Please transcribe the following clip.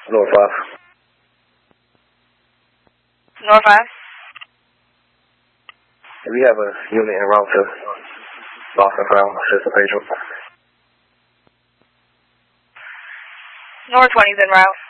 North 5. North 5. We have a unit en route to Lost and Found, Assistant Patron. North 20's en route.